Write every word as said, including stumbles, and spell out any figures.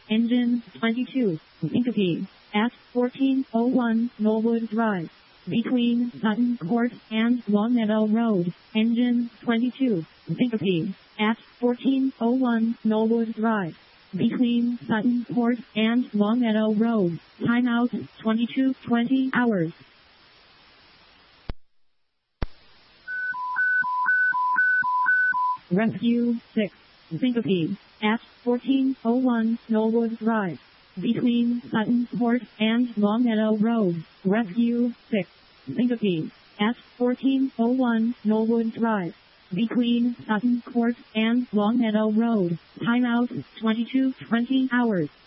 engine twenty-two, syncope, at fourteen oh one Knollwood Drive, between Sutton Court and Longmeadow Road, engine twenty-two, syncope, at fourteen oh one Knollwood Drive, between Sutton Court and Longmeadow Road, timeout twenty-two twenty hours. Rescue six, syncope, at fourteen oh one Knollwood Drive, between Sutton Court and Longmeadow Road. Rescue six, syncope, at fourteen oh one Knollwood Drive, between Sutton Court and Longmeadow Road. Timeout twenty-two twenty hours.